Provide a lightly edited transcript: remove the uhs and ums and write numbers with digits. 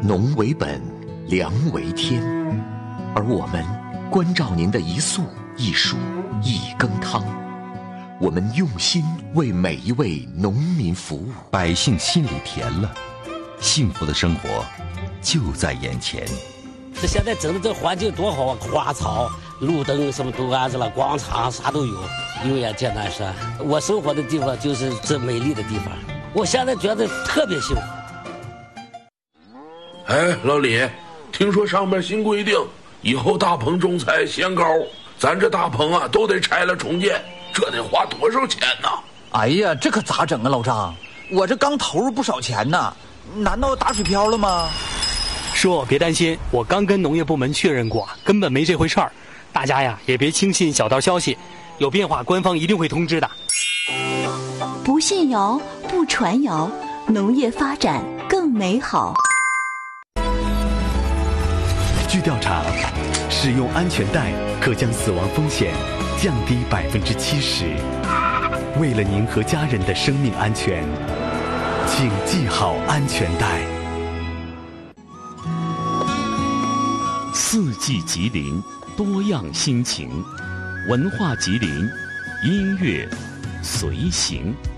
农为本，粮为天，而我们关照您的一粟一蔬一羹汤，我们用心为每一位农民服务， 百姓心里甜了，幸福的生活就在眼前。 这现在整的这环境多好啊，花草、路灯什么都安置了，广场啥都有。有眼见南山，我生活的地方就是这美丽的地方，我现在觉得特别幸福。 哎，老李，听说上面新规定，以后大棚种菜限高，咱这大棚啊都得拆了重建，这得花多少钱呢？ 哎呀，这可咋整啊，老张？我这刚投入不少钱呢，难道打水漂了吗？ 叔，别担心，我刚跟农业部门确认过，根本没这回事儿。大家呀，也别轻信小道消息，有变化官方一定会通知的。 不信谣，不传谣，农业发展更美好。 据调查，使用安全带可将死亡风险降低70%。为了您和家人的生命安全，请系好安全带。 四季吉林，多样心情，文化吉林，音乐随行。